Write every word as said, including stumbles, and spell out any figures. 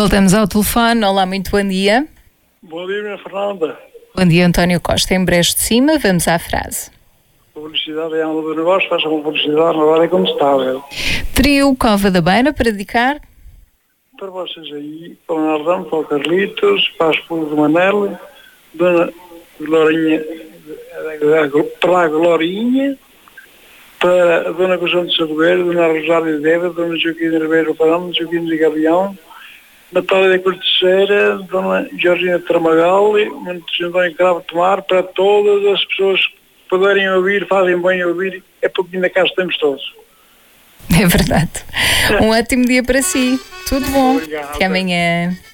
Voltamos ao telefone. Olá, muito bom dia. Bom dia, minha Fernanda. Bom dia, António Costa, em Brejo de Cima. Vamos à frase. Publicidade é alma do negócio, faça uma publicidade na hora como está, velho. Trio Cova da Beira para dedicar? Para vocês aí, para o Nardão, para o Carlitos, para a esposa do Manel, Dona Glorinha, para a Glorinha, para a Dona Conceição de Saboeiro, Dona Rosário de Deva, Dona Joaquim Ribeiro Parão, Joaquim de Gavião, Natália da Corteceira, Dona Georgina de Tramagal, Montes Antônio Cravo de Tomar, para todas as pessoas que puderem ouvir, fazem bem ouvir, é porque ainda cá estamos todos. É verdade. Um ótimo dia para si. Tudo bom. Obrigado. Até amanhã.